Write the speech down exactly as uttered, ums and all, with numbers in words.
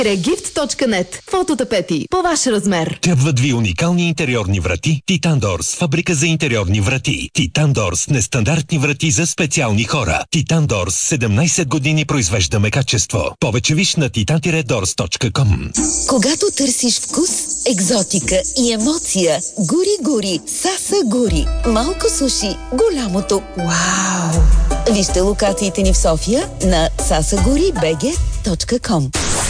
gift точка нет. Фототапети по ваш размер. Трябват ви уникални интериорни врати? Титан Дорс, фабрика за интериорни врати. Титан Дорс, нестандартни врати за специални хора. Титан Дорс, седемнайсет години произвеждаме качество. Повече виж на титан дорс точка ком. Когато търсиш вкус, екзотика и емоция, гури-гури, Саса Гури. Малко суши, голямото вау! Вижте локациите ни в София на саса гури би джи точка ком.